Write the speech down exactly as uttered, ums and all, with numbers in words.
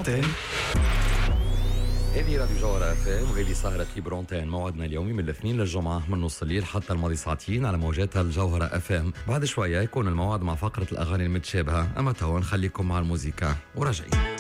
برونتين. هذه راديو جوهرة اف ام وهذه سهرة في برونتين. موعدنا اليومي من الاثنين للجمعة من نص الليل حتى الماضي ساعتين على موجات الجوهرة اف ام. بعد شوية يكون الموعد مع فقرة الأغاني المتشابهة، أما توا نخليكم مع الموسيقى ورجعين.